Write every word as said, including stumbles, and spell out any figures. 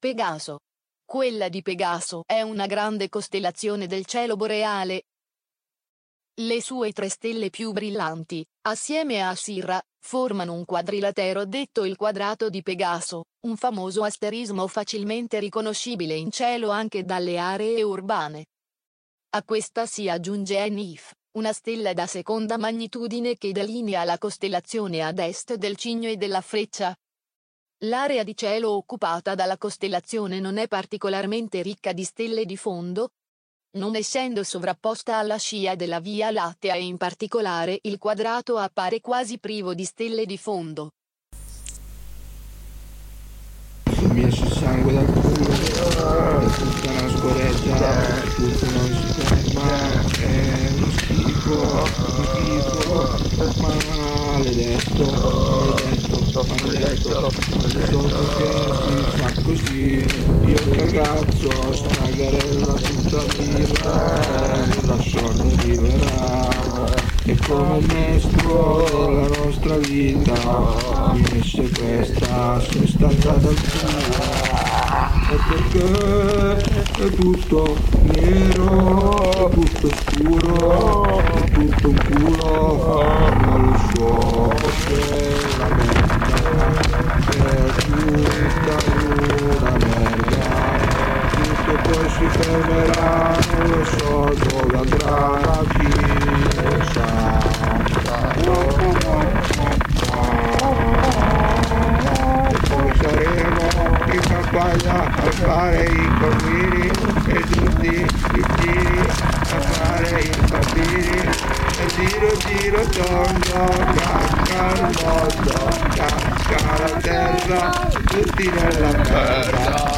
Pegaso. Quella di Pegaso è una grande costellazione del cielo boreale. Le sue tre stelle più brillanti, assieme a Sirra, formano un quadrilatero detto il quadrato di Pegaso, un famoso asterismo facilmente riconoscibile in cielo anche dalle aree urbane. A questa si aggiunge Enif, una stella da seconda magnitudine che delinea la costellazione ad est del Cigno e della Freccia. L'area di cielo occupata dalla costellazione non è particolarmente ricca di stelle di fondo, non essendo sovrapposta alla scia della Via Lattea e in particolare il quadrato appare quasi privo di stelle di fondo. Mi esce sangue dal culo, è tutta una scoreggia, tutto non si ferma, è uno schifo, uno schifo, ma maledetto, maledetto, maledetto, solo che si fa così, io cagazzo, stragarella tutta birra, la sorte arriverà, e come il maestro della nostra vita, mi sequestra, sono stata dal culo. E perché è tutto nero, è tutto scuro, è tutto un culo, non lo so, perché la merda è tutta una merda, tutto poi si fermerà, non lo so dove andrà, chi lo sa. E poi saremo in campagna a fare i convini e tutti i giri a fare i bambini e giro giro tondo, casca il mondo, casca la terra, tutti nella merda.